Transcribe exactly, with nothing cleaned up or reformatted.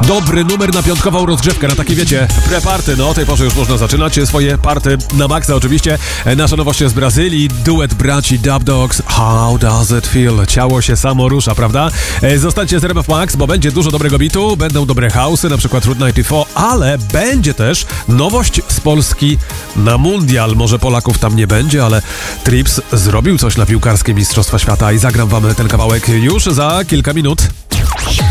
Dobry numer na piątkową rozgrzewkę, na takie wiecie, pre-party. No o tej porze już można zaczynać swoje party na maksa oczywiście. Nasza nowość z Brazylii, duet braci Dub Dogs. How does it feel? Ciało się samo rusza, prawda? Zostańcie z R M F Max, bo będzie dużo dobrego bitu, będą dobre house'y, na przykład Route dziewięćdziesiąt cztery, ale będzie też nowość z Polski na mundial. Może Polaków tam nie będzie, ale Trips zrobił coś na piłkarskie Mistrzostwa Świata i zagram wam ten kawałek już za kilka minut.